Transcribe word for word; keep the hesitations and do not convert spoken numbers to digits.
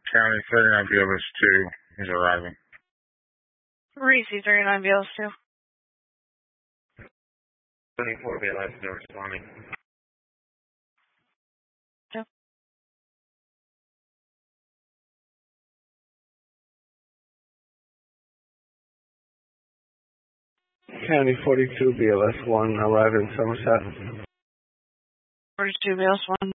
County thirty-nine B L S two is arriving. Reese thirty-nine B L S two. twenty-four B L S two responding. Two. County forty-two B L S one arriving Somerset. forty-two B L S one.